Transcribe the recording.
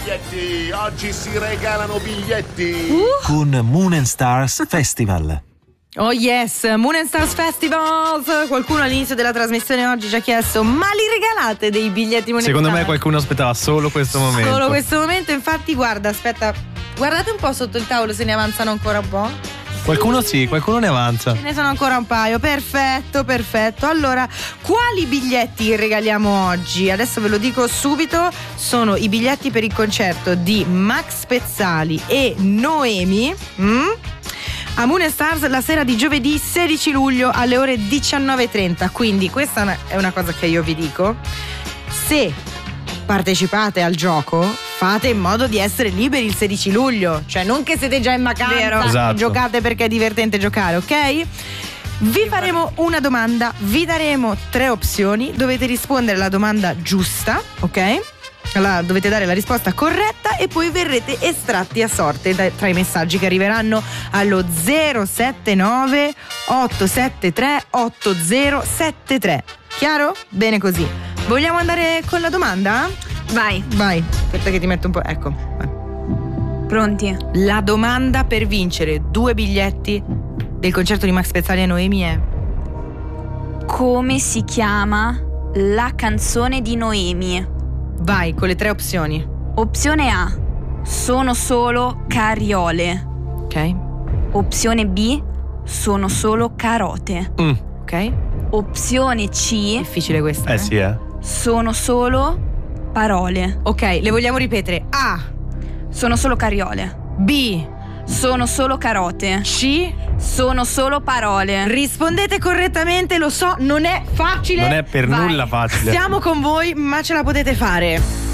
biglietti, oggi si regalano biglietti con Moon and Stars Festival. Oh yes, Moon and Stars Festival. Qualcuno all'inizio della trasmissione oggi ci ha chiesto: ma li regalate dei biglietti Moon and Secondo Stars? me qualcuno aspettava solo questo momento. Solo questo momento, infatti guarda, aspetta, guardate un po' sotto il tavolo se ne avanzano ancora un po'. Qualcuno sì, qualcuno ne avanza. Ce ne sono ancora un paio, perfetto. Allora, quali biglietti regaliamo oggi? Adesso ve lo dico subito, sono i biglietti per il concerto di Max Pezzali e Noemi a Moon and Stars la sera di giovedì 16 luglio alle ore 19:30. Quindi questa è una cosa che io vi dico: se partecipate al gioco, fate in modo di essere liberi il 16 luglio, cioè non che siete già in vacanza, Esatto. e giocate perché è divertente giocare, ok? Vi faremo una domanda, vi daremo 3 opzioni, dovete rispondere alla domanda giusta, ok? Allora, dovete dare la risposta corretta e poi verrete estratti a sorte tra i messaggi che arriveranno allo 079 873 8073. Chiaro? Bene così. Vogliamo andare con la domanda? Vai. Aspetta che ti metto un po'. Ecco. Vai. Pronti? La domanda per vincere 2 biglietti del concerto di Max Pezzali e Noemi è: come si chiama la canzone di Noemi? vai con le 3 opzioni. Opzione A: sono solo cariole. Ok? Opzione B: sono solo carote. Ok? Opzione C: Difficile questa. Sì, sono solo parole. Ok, le vogliamo ripetere. A, Sono solo cariole. B, Sono solo carote. C. Sono solo parole. Rispondete correttamente, lo so, non è facile. Non è per Vai. nulla facile. Siamo con voi, ma ce la potete fare.